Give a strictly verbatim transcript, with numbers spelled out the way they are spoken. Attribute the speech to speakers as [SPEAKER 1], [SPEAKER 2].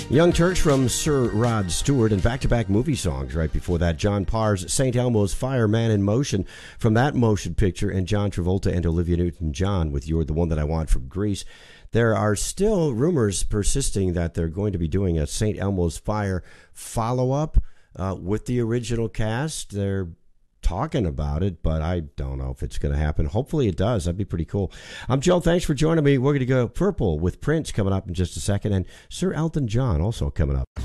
[SPEAKER 1] Young Turks from Sir Rod Stewart, and back-to-back movie songs right before that. John Parr's Saint Elmo's Fire, Man in Motion from that motion picture, and John Travolta and Olivia Newton-John with You're the One That I Want from Grease. There are still rumors persisting that they're going to be doing a Saint Elmo's Fire follow-up uh, with the original cast. They're talking about it, but I don't know if it's going to happen. Hopefully it does. That'd be pretty cool. I'm Joe. Thanks for joining me. We're going to go Purple with Prince coming up in just a second, and Sir Elton John also coming up.